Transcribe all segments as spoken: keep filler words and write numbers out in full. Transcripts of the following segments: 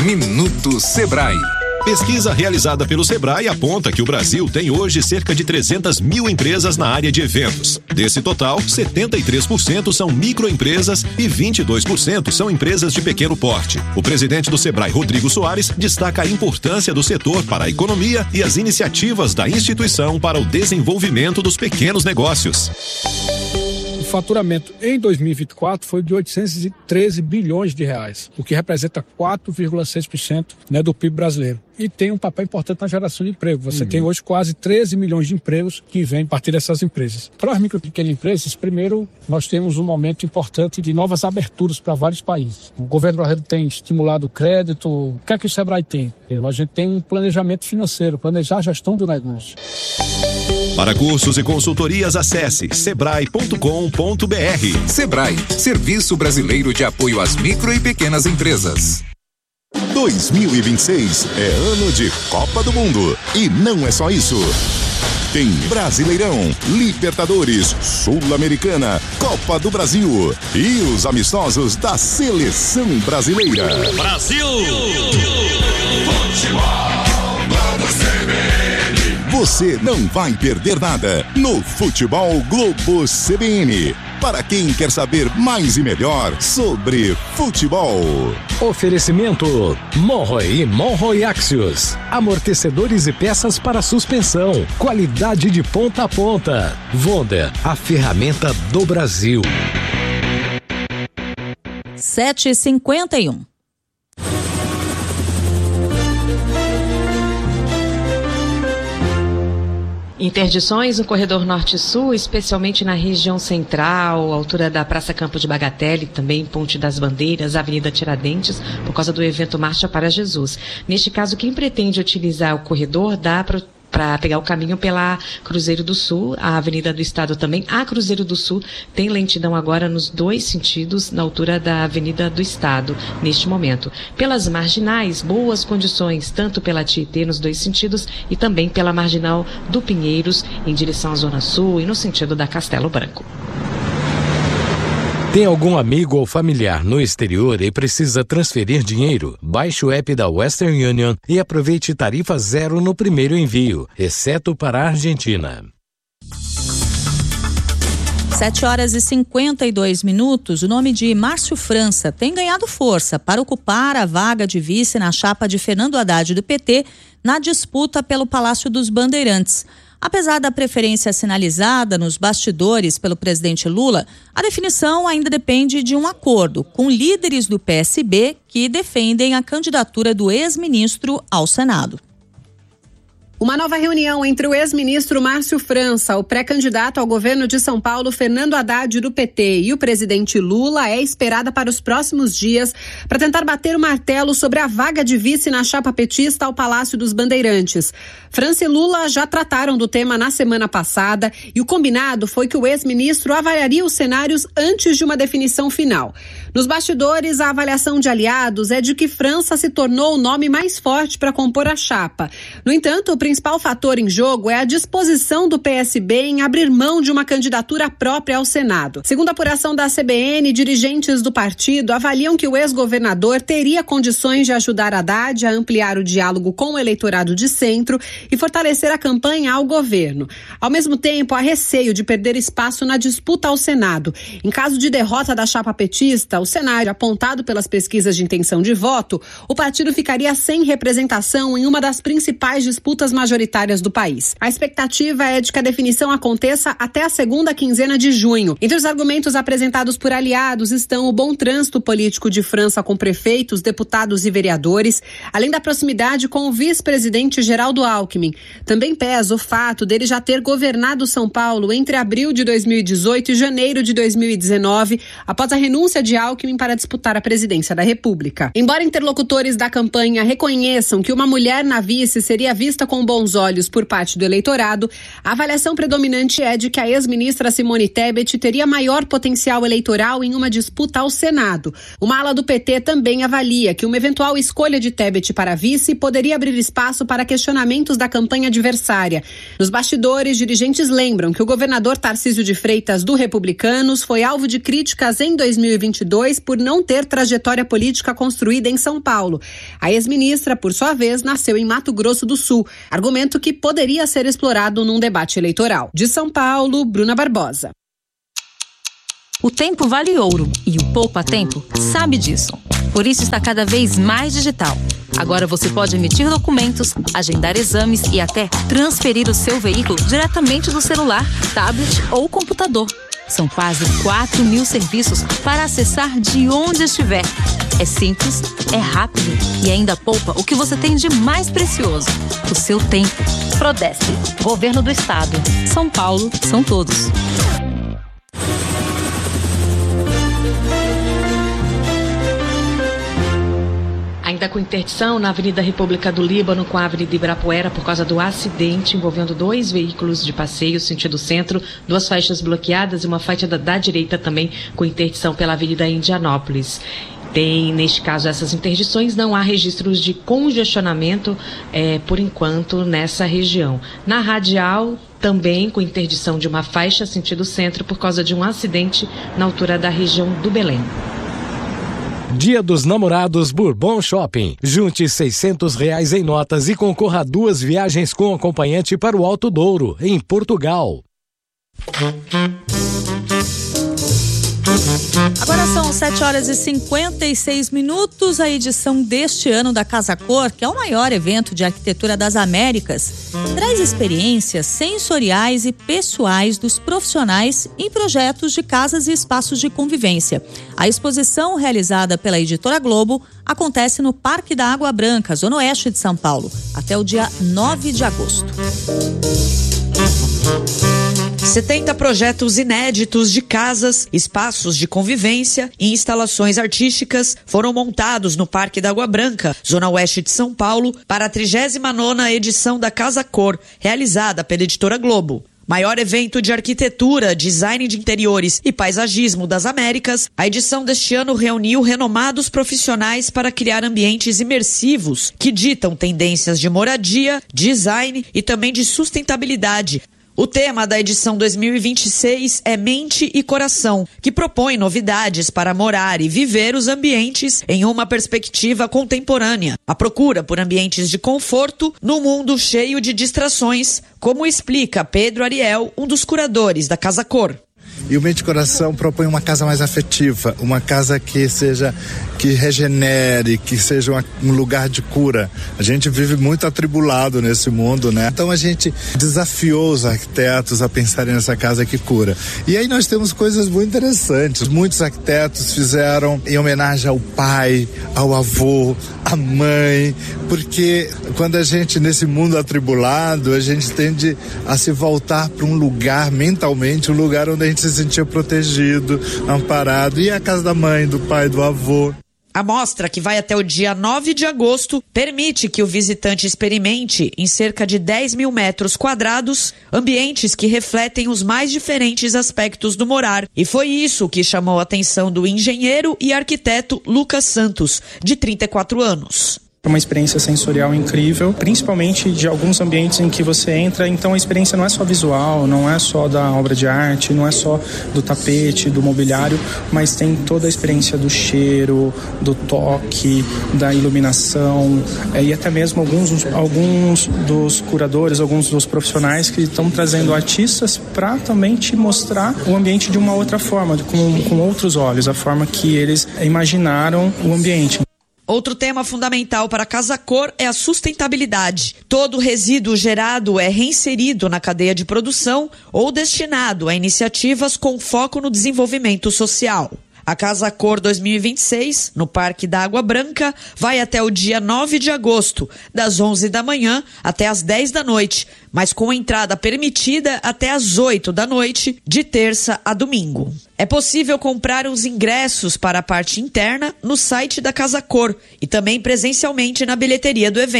Minuto Sebrae. Pesquisa realizada pelo Sebrae aponta que o Brasil tem hoje cerca de trezentas mil empresas na área de eventos. Desse total, setenta e três por cento são microempresas e vinte e dois por cento são empresas de pequeno porte. O presidente do Sebrae, Rodrigo Soares, destaca a importância do setor para a economia e as iniciativas da instituição para o desenvolvimento dos pequenos negócios. O faturamento em dois mil e vinte e quatro foi de oitocentos e treze bilhões de reais, o que representa quatro vírgula seis por cento, né, do P I B brasileiro. E tem um papel importante na geração de emprego. Você uhum. tem hoje quase treze milhões de empregos que vêm a partir dessas empresas. Para as micro e pequenas empresas, primeiro, nós temos um momento importante de novas aberturas para vários países. O governo brasileiro tem estimulado o crédito. O que é que o Sebrae tem? A gente tem um planejamento financeiro, planejar a gestão do negócio. Para cursos e consultorias, acesse sebrae ponto com ponto br. Sebrae, Serviço Brasileiro de Apoio às Micro e Pequenas Empresas. dois mil e vinte e seis é ano de Copa do Mundo. E não é só isso. Tem Brasileirão, Libertadores, Sul-Americana, Copa do Brasil e os amistosos da Seleção Brasileira. Brasil! Você não vai perder nada no Futebol Globo C B N. Para quem quer saber mais e melhor sobre futebol. Oferecimento Monroe e Monroe Axios. Amortecedores e peças para suspensão. Qualidade de ponta a ponta. Wonder, a ferramenta do Brasil. sete e cinquenta e um. Interdições no corredor norte-sul, especialmente na região central, altura da Praça Campo de Bagatelle, também Ponte das Bandeiras, Avenida Tiradentes, por causa do evento Marcha para Jesus. Neste caso, quem pretende utilizar o corredor dá para para pegar o caminho pela Cruzeiro do Sul, a Avenida do Estado também. A Cruzeiro do Sul tem lentidão agora nos dois sentidos, na altura da Avenida do Estado, neste momento. Pelas marginais, boas condições, tanto pela Tietê nos dois sentidos e também pela Marginal do Pinheiros, em direção à Zona Sul e no sentido da Castelo Branco. Tem algum amigo ou familiar no exterior e precisa transferir dinheiro? Baixe o app da Western Union e aproveite tarifa zero no primeiro envio, exceto para a Argentina. sete horas e cinquenta e dois minutos. O nome de Márcio França tem ganhado força para ocupar a vaga de vice na chapa de Fernando Haddad do P T na disputa pelo Palácio dos Bandeirantes. Apesar da preferência sinalizada nos bastidores pelo presidente Lula, a definição ainda depende de um acordo com líderes do P S B que defendem a candidatura do ex-ministro ao Senado. Uma nova reunião entre o ex-ministro Márcio França, o pré-candidato ao governo de São Paulo, Fernando Haddad, do P T, e o presidente Lula é esperada para os próximos dias para tentar bater o martelo sobre a vaga de vice na chapa petista ao Palácio dos Bandeirantes. França e Lula já trataram do tema na semana passada e o combinado foi que o ex-ministro avaliaria os cenários antes de uma definição final. Nos bastidores, a avaliação de aliados é de que França se tornou o nome mais forte para compor a chapa. No entanto, o principal fator em jogo é a disposição do P S B em abrir mão de uma candidatura própria ao Senado. Segundo a apuração da C B N, dirigentes do partido avaliam que o ex-governador teria condições de ajudar Haddad a ampliar o diálogo com o eleitorado de centro e fortalecer a campanha ao governo. Ao mesmo tempo, há receio de perder espaço na disputa ao Senado. Em caso de derrota da chapa petista, o cenário apontado pelas pesquisas de intenção de voto, o partido ficaria sem representação em uma das principais disputas majoritárias do país. A expectativa é de que a definição aconteça até a segunda quinzena de junho. Entre os argumentos apresentados por aliados estão o bom trânsito político de França com prefeitos, deputados e vereadores, além da proximidade com o vice-presidente Geraldo Alckmin. Também pesa o fato dele já ter governado São Paulo entre abril de dois mil e dezoito e janeiro de dois mil e dezenove, após a renúncia de Alckmin para disputar a presidência da República. Embora interlocutores da campanha reconheçam que uma mulher na vice seria vista com bons olhos por parte do eleitorado, a avaliação predominante é de que a ex-ministra Simone Tebet teria maior potencial eleitoral em uma disputa ao Senado. Uma ala do P T também avalia que uma eventual escolha de Tebet para vice poderia abrir espaço para questionamentos da campanha adversária. Nos bastidores, dirigentes lembram que o governador Tarcísio de Freitas, do Republicanos, foi alvo de críticas em dois mil e vinte e dois por não ter trajetória política construída em São Paulo. A ex-ministra, por sua vez, nasceu em Mato Grosso do Sul, argumento que poderia ser explorado num debate eleitoral. De São Paulo, Bruna Barbosa. O tempo vale ouro e o Poupa Tempo sabe disso. Por isso está cada vez mais digital. Agora você pode emitir documentos, agendar exames e até transferir o seu veículo diretamente do celular, tablet ou computador. São quase quatro mil serviços para acessar de onde estiver. É simples, é rápido e ainda poupa o que você tem de mais precioso: o seu tempo. Prodesp, Governo do Estado. São Paulo, são todos. Ainda com interdição na Avenida República do Líbano com a Avenida Ibirapuera por causa do acidente envolvendo dois veículos de passeio sentido centro, duas faixas bloqueadas e uma faixa da, da direita também com interdição pela Avenida Indianópolis. Tem, neste caso, essas interdições, não há registros de congestionamento é, por enquanto nessa região. Na Radial, também com interdição de uma faixa sentido centro por causa de um acidente na altura da região do Belém. Dia dos Namorados Bourbon Shopping. Junte seiscentos reais em notas e concorra a duas viagens com acompanhante para o Alto Douro, em Portugal. Agora são sete horas e cinquenta e seis minutos. A edição deste ano da Casa Cor, que é o maior evento de arquitetura das Américas, traz experiências sensoriais e pessoais dos profissionais em projetos de casas e espaços de convivência. A exposição, realizada pela Editora Globo, acontece no Parque da Água Branca, Zona Oeste de São Paulo, até o dia nove de agosto. setenta projetos inéditos de casas, espaços de convivência e instalações artísticas foram montados no Parque da Água Branca, Zona Oeste de São Paulo, para a trigésima nona edição da Casa Cor, realizada pela Editora Globo. Maior evento de arquitetura, design de interiores e paisagismo das Américas, a edição deste ano reuniu renomados profissionais para criar ambientes imersivos que ditam tendências de moradia, design e também de sustentabilidade. O tema da edição dois mil e vinte e seis é Mente e Coração, que propõe novidades para morar e viver os ambientes em uma perspectiva contemporânea. A procura por ambientes de conforto num mundo cheio de distrações, como explica Pedro Ariel, um dos curadores da Casa Cor. E o Mente e Coração propõe uma casa mais afetiva, uma casa que seja, que regenere, que seja uma, um lugar de cura. A gente vive muito atribulado nesse mundo, né? Então a gente desafiou os arquitetos a pensarem nessa casa que cura. E aí nós temos coisas muito interessantes. Muitos arquitetos fizeram em homenagem ao pai, ao avô, à mãe, porque quando a gente, nesse mundo atribulado, a gente tende a se voltar para um lugar, mentalmente, um lugar onde a gente se sentia protegido, amparado. E a casa da mãe, do pai, do avô. A mostra, que vai até o dia nove de agosto, permite que o visitante experimente, em cerca de dez mil metros quadrados, ambientes que refletem os mais diferentes aspectos do morar. E foi isso que chamou a atenção do engenheiro e arquiteto Lucas Santos, de trinta e quatro anos. Uma experiência sensorial incrível, principalmente de alguns ambientes em que você entra, então a experiência não é só visual, não é só da obra de arte, não é só do tapete, do mobiliário, mas tem toda a experiência do cheiro, do toque, da iluminação, e até mesmo alguns, alguns dos curadores, alguns dos profissionais que estão trazendo artistas para também te mostrar o ambiente de uma outra forma, com, com outros olhos, a forma que eles imaginaram o ambiente. Outro tema fundamental para a Casa Cor é a sustentabilidade. Todo resíduo gerado é reinserido na cadeia de produção ou destinado a iniciativas com foco no desenvolvimento social. A Casa Cor dois mil e vinte e seis, no Parque da Água Branca, vai até o dia nove de agosto, das onze da manhã até as dez da noite, mas com entrada permitida até as oito da noite, de terça a domingo. É possível comprar os ingressos para a parte interna no site da Casa Cor e também presencialmente na bilheteria do evento.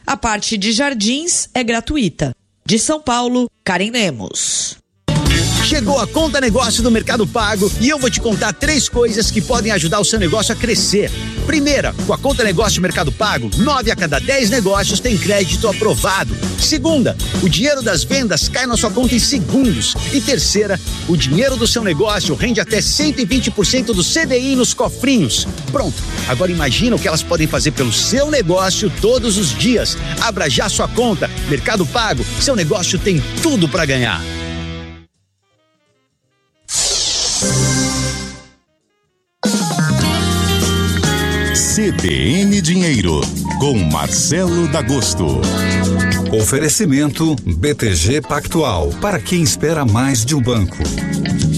A parte de jardins é gratuita. De São Paulo, Karen Lemos. Chegou a Conta Negócio do Mercado Pago e eu vou te contar três coisas que podem ajudar o seu negócio a crescer. Primeira, com a Conta Negócio Mercado Pago, nove a cada dez negócios tem crédito aprovado. Segunda, o dinheiro das vendas cai na sua conta em segundos. E terceira, o dinheiro do seu negócio rende até cento e vinte por cento do C D I nos cofrinhos. Pronto, agora imagina o que elas podem fazer pelo seu negócio todos os dias. Abra já sua conta. Mercado Pago, seu negócio tem tudo para ganhar. C B N Dinheiro, com Marcelo D'Agosto. Oferecimento B T G Pactual, para quem espera mais de um banco.